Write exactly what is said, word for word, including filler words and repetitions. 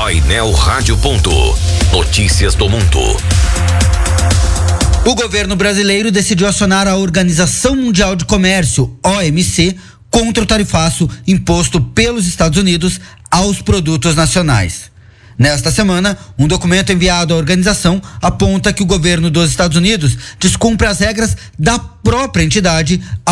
Painel Rádio. Notícias do mundo. O governo brasileiro decidiu acionar a Organização Mundial de Comércio, O M C, contra o tarifaço imposto pelos Estados Unidos aos produtos nacionais. Nesta semana, um documento enviado à organização aponta que o governo dos Estados Unidos descumpre as regras da própria entidade